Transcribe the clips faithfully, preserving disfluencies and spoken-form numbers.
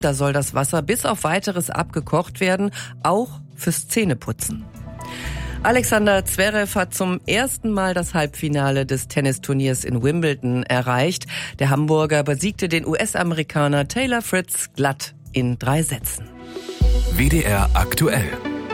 Da soll das Wasser bis auf Weiteres abgekocht werden, auch fürs Zähneputzen. Alexander Zverev hat zum ersten Mal das Halbfinale des Tennisturniers in Wimbledon erreicht. Der Hamburger besiegte den U S-Amerikaner Taylor Fritz glatt in drei Sätzen. W D R aktuell.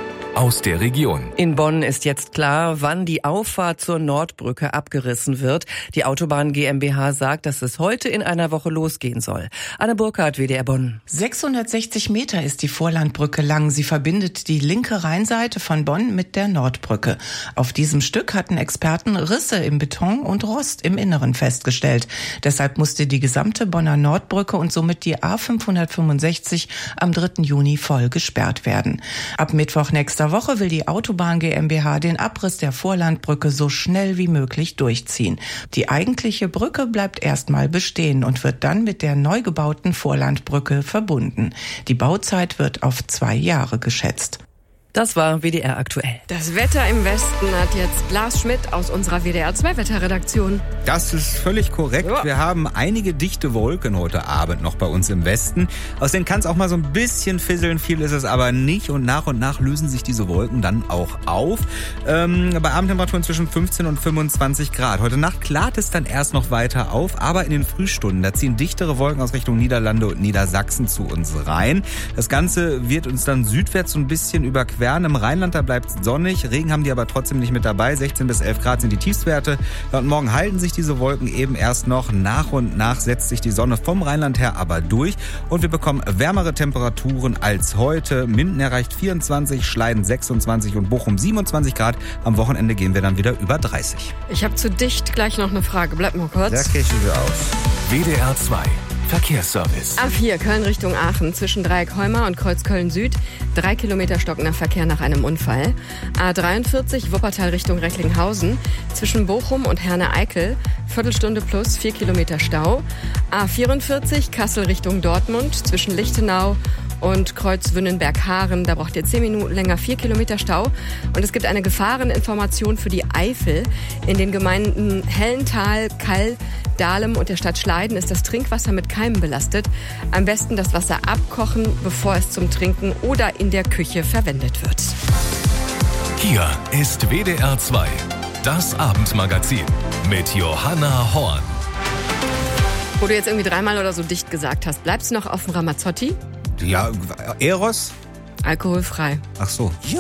Aus der Region. In Bonn ist jetzt klar, wann die Auffahrt zur Nordbrücke abgerissen wird. Die Autobahn GmbH sagt, dass es heute in einer Woche losgehen soll. Anne Burkhardt, W D R Bonn. sechshundertsechzig Meter ist die Vorlandbrücke lang. Sie verbindet die linke Rheinseite von Bonn mit der Nordbrücke. Auf diesem Stück hatten Experten Risse im Beton und Rost im Inneren festgestellt. Deshalb musste die gesamte Bonner Nordbrücke und somit die A fünfhundertfünfundsechzig am dritten Juni voll gesperrt werden. Ab Mittwoch nächster Woche will die Autobahn GmbH den Abriss der Vorlandbrücke so schnell wie möglich durchziehen. Die eigentliche Brücke bleibt erstmal bestehen und wird dann mit der neu gebauten Vorlandbrücke verbunden. Die Bauzeit wird auf zwei Jahre geschätzt. Das war W D R aktuell. Das Wetter im Westen hat jetzt Blas Schmidt aus unserer W D R zwei Wetterredaktion. Das ist völlig korrekt. Ja. Wir haben einige dichte Wolken heute Abend noch bei uns im Westen. Aus denen kann es auch mal so ein bisschen fisseln. Viel ist es aber nicht. Und nach und nach lösen sich diese Wolken dann auch auf. Ähm, bei Abendtemperaturen zwischen fünfzehn und fünfundzwanzig Grad. Heute Nacht klart es dann erst noch weiter auf. Aber in den Frühstunden, da ziehen dichtere Wolken aus Richtung Niederlande und Niedersachsen zu uns rein. Das Ganze wird uns dann südwärts so ein bisschen überqueren. Im Rheinland, da bleibt es sonnig. Regen haben die aber trotzdem nicht mit dabei. sechzehn bis elf Grad sind die Tiefstwerte. Und morgen halten sich diese Wolken eben erst noch. Nach und nach setzt sich die Sonne vom Rheinland her aber durch. Und wir bekommen wärmere Temperaturen als heute. Minden erreicht vierundzwanzig, Schleiden sechsundzwanzig und Bochum siebenundzwanzig Grad. Am Wochenende gehen wir dann wieder über dreißig. Ich habe zu dicht gleich noch eine Frage. Bleib mal kurz. Da kirchen wir aus. W D R zwei. Verkehrsservice. A vier Köln Richtung Aachen zwischen Dreieck-Heuma und Kreuz Köln-Süd. Drei Kilometer stockender Verkehr nach einem Unfall. A dreiundvierzig Wuppertal Richtung Recklinghausen zwischen Bochum und Herne-Eickel. Viertelstunde plus vier Kilometer Stau. A vierundvierzig Kassel Richtung Dortmund zwischen Lichtenau und Kreuz Wünnenberg-Haaren. Da braucht ihr zehn Minuten länger, vier Kilometer Stau. Und es gibt eine Gefahreninformation für die Eifel. In den Gemeinden Hellental, Kall, Dahlem und der Stadt Schleiden ist das Trinkwasser mit Keimen belastet. Am besten das Wasser abkochen, bevor es zum Trinken oder in der Küche verwendet wird. Hier ist W D R zwei. Das Abendmagazin mit Johanna Horn. Wo du jetzt irgendwie dreimal oder so dicht gesagt hast, bleibst du noch auf dem Ramazzotti? Ja, Eros? Alkoholfrei. Ach so.